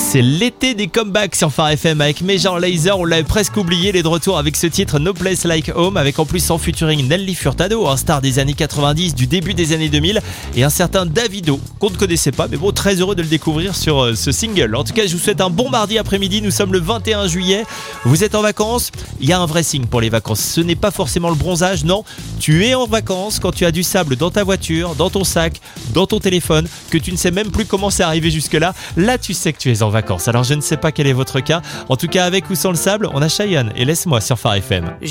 C'est l'été des comebacks sur Phare FM avec Major Lazer. On l'avait presque oublié, les de retour avec ce titre No Place Like Home, avec en plus en featuring Nelly Furtado, un star des années 90, du début des années 2000, et un certain Davido qu'on ne connaissait pas, mais bon, très heureux de le découvrir sur ce single. En tout cas, je vous souhaite un bon mardi après-midi. Nous sommes le 21 juillet. Vous êtes en vacances. Il y a un vrai signe pour les vacances. Ce n'est pas forcément le bronzage, non. Tu es en vacances quand tu as du sable dans ta voiture, dans ton sac, dans ton téléphone, que tu ne sais même plus comment c'est arrivé jusque-là. Là, tu sais que tu es en vacances. Alors, je ne sais pas quel est votre cas. En tout cas, avec ou sans le sable, on a Cheyenne et Laisse-moi sur Phare FM.